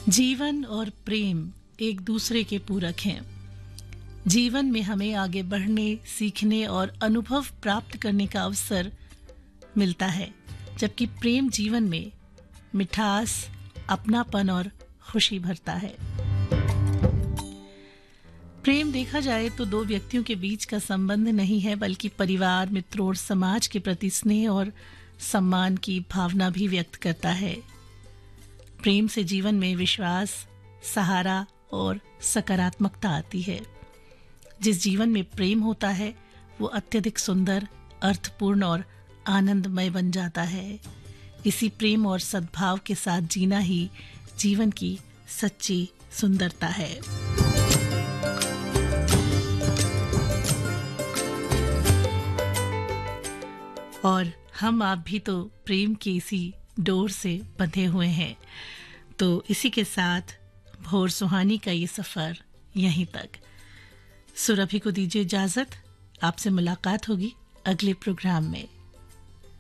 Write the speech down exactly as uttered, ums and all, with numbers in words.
जीवन और प्रेम एक दूसरे के पूरक हैं। जीवन में हमें आगे बढ़ने, सीखने और अनुभव प्राप्त करने का अवसर मिलता है, जबकि प्रेम जीवन में मिठास, अपनापन और खुशी भरता है। प्रेम देखा जाए तो दो व्यक्तियों के बीच का संबंध नहीं है, बल्कि परिवार, मित्रों और समाज के प्रति स्नेह और सम्मान की भावना भी व्यक्त करता है। प्रेम से जीवन में विश्वास, सहारा और सकारात्मकता आती है। जिस जीवन में प्रेम होता है वो अत्यधिक सुंदर, अर्थपूर्ण और आनंदमय बन जाता है। इसी प्रेम और सद्भाव के साथ जीना ही जीवन की सच्ची सुंदरता है। और हम आप भी तो प्रेम की इसी डोर से बंधे हुए हैं। तो इसी के साथ भोर सुहानी का ये सफ़र यहीं तक। सुरभि को दीजिए इजाज़त। आपसे मुलाकात होगी अगले प्रोग्राम में।